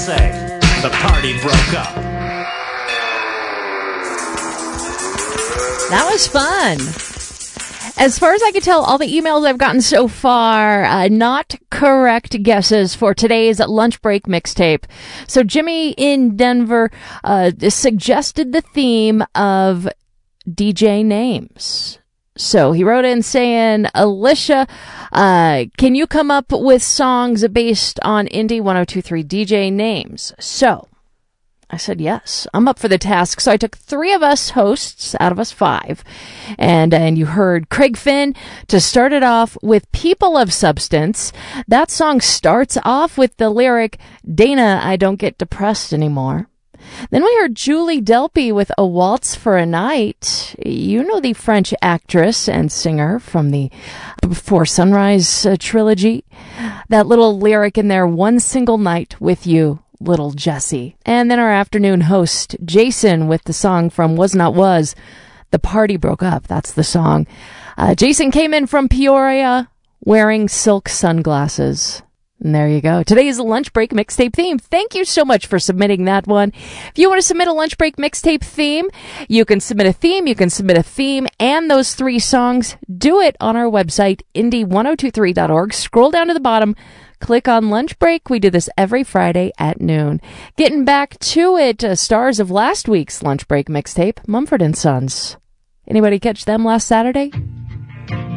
say the party broke up. That was fun. As far as I can tell, all the emails I've gotten so far, not correct guesses for today's lunch break mixtape. So Jimmy in Denver suggested the theme of DJ names. So he wrote in saying, Alicia, can you come up with songs based on Indie 102.3 DJ names? So I said, yes, I'm up for the task. So I took 3 of us hosts out of us 5. And you heard Craig Finn to start it off with People of Substance. That song starts off with the lyric, Dana, I don't get depressed anymore. Then we heard Julie Delpy with A Waltz for a Night. You know the French actress and singer from the Before Sunrise trilogy. That little lyric in there, One Single Night with You, Little Jessie. And then our afternoon host, Jason, with the song from Was Not Was, The Party Broke Up. That's the song. Jason came in from Peoria wearing silk sunglasses. And there you go. Today's lunch break mixtape theme. Thank you so much for submitting that one. If you want to submit a lunch break mixtape theme, you can submit a theme, and those 3 songs. Do it on our website, indie1023.org. Scroll down to the bottom. Click on lunch break. We do this every Friday at noon. Getting back to it, stars of last week's lunch break mixtape, Mumford & Sons. Anybody catch them last Saturday?